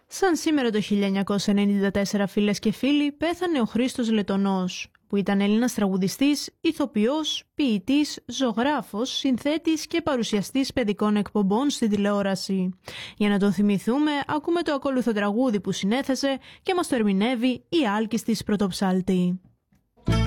Σαν σήμερα το 1994, φίλες και φίλοι, πέθανε ο Χρήστος Λετονός, που ήταν Έλληνας τραγουδιστής, ηθοποιός, ποιητής, ζωγράφος, συνθέτης και παρουσιαστής παιδικών εκπομπών στην τηλεόραση. Για να τον θυμηθούμε, ακούμε το ακόλουθο τραγούδι που συνέθεσε και μας το ερμηνεύει η Άλκης της Πρωτοψάλτη.